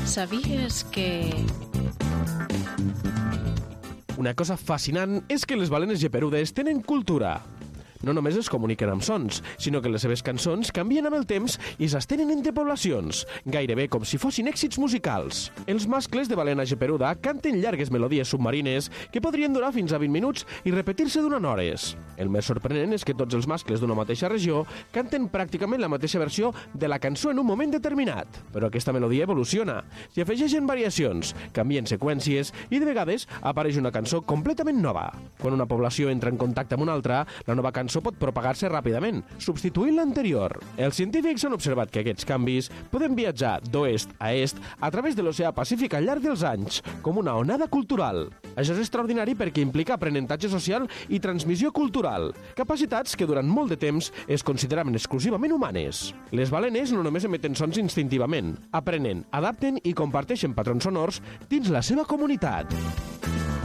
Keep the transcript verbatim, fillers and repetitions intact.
Sabies que... Una cosa fascinant és que les balenes geperudes tenen cultura. No només es comuniquen amb sons, sinó que les seves cançons canvien amb el temps i s'estenen entre poblacions, gairebé com si fossin èxits musicals. Els mascles de balena geperuda canten llargues melodies submarines que podrien durar fins a vint minuts i repetir-se durant hores. El més sorprenent és que tots els mascles d'una mateixa regió canten pràcticament la mateixa versió de la cançó en un moment determinat. Però aquesta melodia evoluciona, s'hi afegeixen variacions, canvien seqüències i de vegades apareix una cançó completament nova. Quan una població entra en contacte amb una altra, la nova cançó pot propagar-se ràpidament, substituint l'anterior. Els científics han observat que aquests canvis poden viatjar d'oest a est a través de l'oceà Pacífic al llarg dels anys, com una onada cultural. Això és extraordinari perquè implica aprenentatge social i transmissió cultural, capacitats que durant molt de temps es consideraven exclusivament humanes. Les balenes no només emeten sons instintivament, aprenen, adapten i comparteixen patrons sonors dins la seva comunitat.